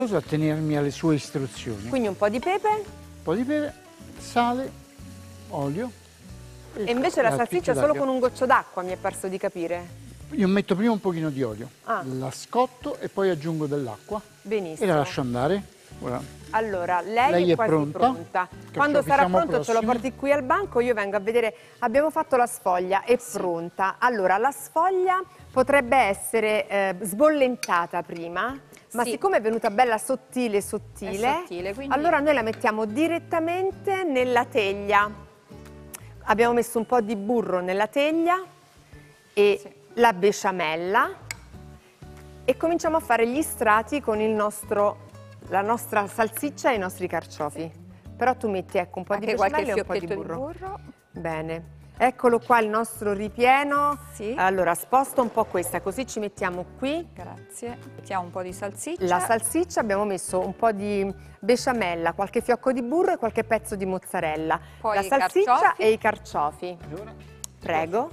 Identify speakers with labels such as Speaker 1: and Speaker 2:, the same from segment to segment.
Speaker 1: a tenermi alle sue istruzioni.
Speaker 2: Quindi un po' di pepe.
Speaker 1: Un po' di pepe, sale, olio.
Speaker 2: E invece la salsiccia solo con un goccio d'acqua, mi è parso di capire.
Speaker 1: Io metto prima un pochino di olio,
Speaker 2: Ah.
Speaker 1: la scotto e poi aggiungo dell'acqua
Speaker 2: Benissimo.
Speaker 1: e la lascio andare. Ora,
Speaker 2: Allora, lei è quasi pronta. Quando sarà pronto ce lo porti qui al banco, io vengo a vedere. Abbiamo fatto la sfoglia, è pronta. Allora, la sfoglia potrebbe essere sbollentata prima, ma siccome è venuta bella sottile,
Speaker 3: quindi...
Speaker 2: allora noi la mettiamo direttamente nella teglia. Abbiamo messo un po' di burro nella teglia e la besciamella e cominciamo a fare gli strati con la nostra salsiccia e i nostri carciofi. Però tu metti un po' di besciamella e un po' di burro. Bene. Eccolo qua il nostro ripieno.
Speaker 3: Sì.
Speaker 2: Allora sposto un po' questa, così ci mettiamo qui.
Speaker 3: Grazie. Mettiamo un po' di salsiccia.
Speaker 2: La salsiccia, abbiamo messo un po' di besciamella, qualche fiocco di burro e qualche pezzo di mozzarella.
Speaker 3: Poi
Speaker 2: la salsiccia
Speaker 3: carciofi.
Speaker 2: e i carciofi. Prego.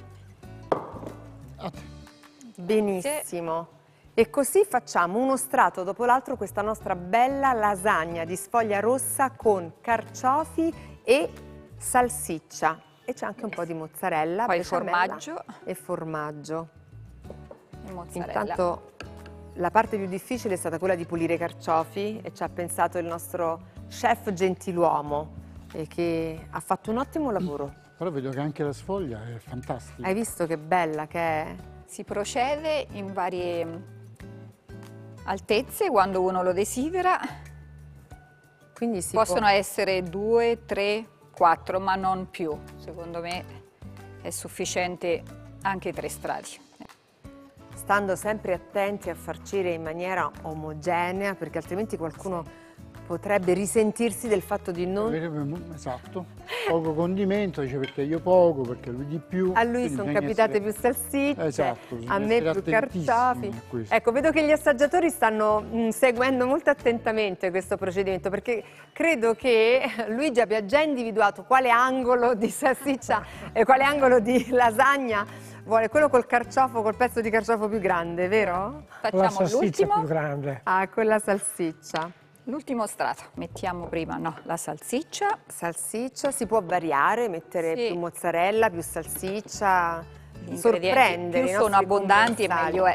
Speaker 2: Benissimo. E così facciamo uno strato dopo l'altro questa nostra bella lasagna di sfoglia rossa con carciofi e salsiccia. E c'è anche un po' di mozzarella,
Speaker 3: poi
Speaker 2: besciamella
Speaker 3: formaggio
Speaker 2: e formaggio.
Speaker 3: e mozzarella.
Speaker 2: Intanto la parte più difficile è stata quella di pulire i carciofi e ci ha pensato il nostro chef gentiluomo che ha fatto un ottimo lavoro.
Speaker 1: però vedo che anche la sfoglia è fantastica.
Speaker 2: Hai visto che bella che è?
Speaker 3: Si procede in varie altezze quando uno lo desidera.
Speaker 2: Quindi si
Speaker 3: Possono
Speaker 2: può...
Speaker 3: essere 2, 3, 4, ma non più. Secondo me è sufficiente anche 3 strati.
Speaker 2: Stando sempre attenti a farcire in maniera omogenea, perché altrimenti qualcuno potrebbe risentirsi del fatto di non...
Speaker 1: Esatto, poco condimento, dice perché io poco, perché lui di più.
Speaker 2: A lui
Speaker 1: quindi
Speaker 2: sono
Speaker 1: bisogna
Speaker 2: capitate
Speaker 1: essere...
Speaker 2: più salsicce,
Speaker 1: Esatto,
Speaker 2: a me
Speaker 1: bisogna
Speaker 2: più
Speaker 1: essere attentissimi
Speaker 2: carciofi.
Speaker 1: a questo.
Speaker 2: Ecco, vedo che gli assaggiatori stanno seguendo molto attentamente questo procedimento, perché credo che Luigi abbia già individuato quale angolo di salsiccia e quale angolo di lasagna vuole, quello col carciofo, col pezzo di carciofo più grande, vero?
Speaker 4: La
Speaker 3: Facciamo
Speaker 4: salsiccia più
Speaker 3: l'ultimo.
Speaker 4: grande.
Speaker 2: Ah, con la salsiccia.
Speaker 3: L'ultimo strato. Mettiamo prima la salsiccia.
Speaker 2: Salsiccia, si può variare, mettere
Speaker 3: Sì.
Speaker 2: più mozzarella, più salsiccia,
Speaker 3: Gli
Speaker 2: sorprendere
Speaker 3: ingredienti più
Speaker 2: i
Speaker 3: sono
Speaker 2: nostri
Speaker 3: abbondanti
Speaker 2: commensali.
Speaker 3: meglio è.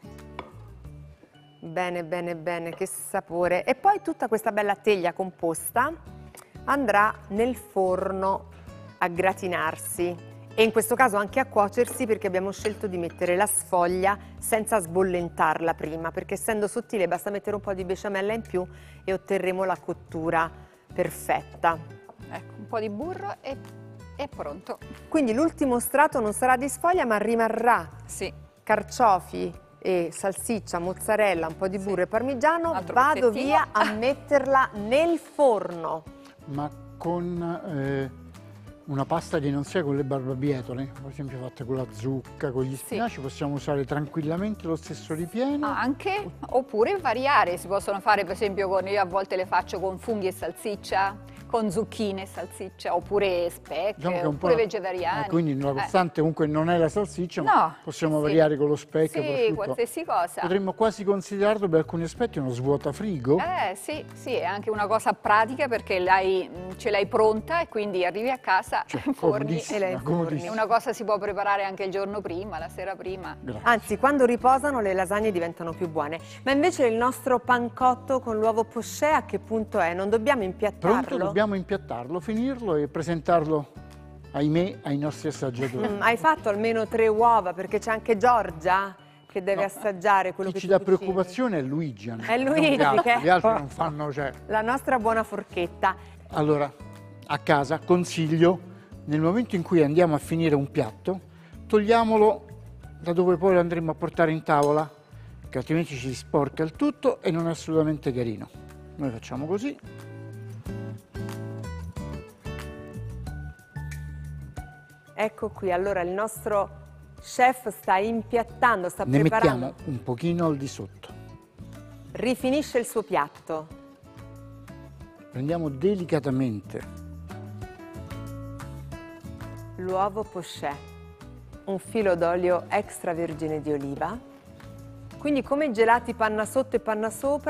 Speaker 2: Bene, bene, bene, che sapore. E poi tutta questa bella teglia composta andrà nel forno a gratinarsi e in questo caso anche a cuocersi, perché abbiamo scelto di mettere la sfoglia senza sbollentarla prima, perché essendo sottile basta mettere un po' di besciamella in più e otterremo la cottura perfetta.
Speaker 3: Ecco, un po' di burro e è pronto.
Speaker 2: Quindi l'ultimo strato non sarà di sfoglia, ma rimarrà
Speaker 3: Sì.
Speaker 2: carciofi e salsiccia, mozzarella, un po' di burro e parmigiano.
Speaker 3: Un altro
Speaker 2: Vado
Speaker 3: pezzettino.
Speaker 2: via a metterla nel forno.
Speaker 1: Ma con una pasta che non sia con le barbabietole, per esempio fatta con la zucca, con gli spinaci, possiamo usare tranquillamente lo stesso ripieno.
Speaker 3: Anche, oppure variare, si possono fare per esempio io a volte le faccio con funghi e salsiccia, con zucchine e salsiccia, oppure speck,
Speaker 1: Diciamo che è un po'
Speaker 3: oppure vegetariani.
Speaker 1: quindi la costante comunque non è la salsiccia,
Speaker 3: No,
Speaker 1: ma possiamo variare con lo speck,
Speaker 3: sì,
Speaker 1: prosciutto.
Speaker 3: qualsiasi cosa.
Speaker 1: Potremmo quasi considerarlo per alcuni aspetti uno svuotafrigo.
Speaker 3: Sì, sì, è anche una cosa pratica perché ce l'hai pronta e quindi arrivi a casa, forni
Speaker 1: comodissima,
Speaker 3: e la inforni.
Speaker 1: comodissima.
Speaker 3: Una cosa si può preparare anche il giorno prima, la sera prima.
Speaker 1: Grazie.
Speaker 2: Anzi, quando riposano le lasagne diventano più buone. Ma invece il nostro pancotto con l'uovo poché a che punto è? Non dobbiamo impiattarlo?
Speaker 1: Pronto, dobbiamo impiattarlo, finirlo e presentarlo, ahimè, ai nostri assaggiatori.
Speaker 2: Hai fatto almeno 3 uova, perché c'è anche Giorgia che deve assaggiare quello
Speaker 1: Chi
Speaker 2: che
Speaker 1: ci
Speaker 2: tu
Speaker 1: dà
Speaker 2: cucini.
Speaker 1: preoccupazione è Luigi.
Speaker 2: È Luigi,
Speaker 1: non gli altri. Gli altri
Speaker 2: che-
Speaker 1: non fanno, cioè.
Speaker 2: La nostra buona forchetta.
Speaker 1: Allora, a casa consiglio, nel momento in cui andiamo a finire un piatto, togliamolo da dove poi lo andremo a portare in tavola, che altrimenti ci sporca il tutto e non è assolutamente carino. Noi facciamo così.
Speaker 2: Ecco qui, allora il nostro chef sta impiattando, sta
Speaker 1: Ne
Speaker 2: preparando.
Speaker 1: mettiamo un pochino al di sotto.
Speaker 2: Rifinisce il suo piatto.
Speaker 1: Prendiamo delicatamente
Speaker 2: L'uovo poché, un filo d'olio extravergine di oliva. Quindi come gelati panna sotto e panna sopra,